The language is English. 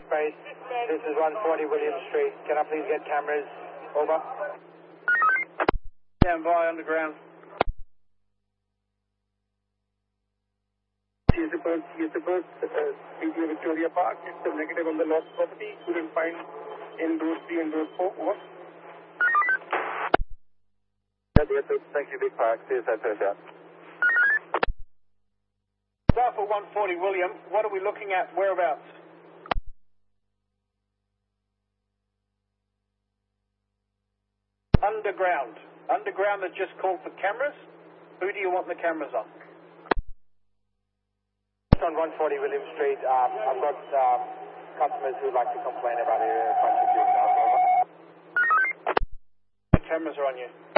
Dispatch. This is 140 William Street. Can I please get cameras? Over. Stand by underground. Elizabeth, PGA Victoria Park. It's a negative on the lost property. Couldn't find in road 3 and road 4. Over. Thank you, Big Park. See you, sir. First out. Alpha 140 William, what are we looking at? Whereabouts? Underground. Underground that just called for cameras? Who do you want the cameras on? On 140 William Street, I've got customers who'd like to complain about a bunch of doing that. The cameras are on you.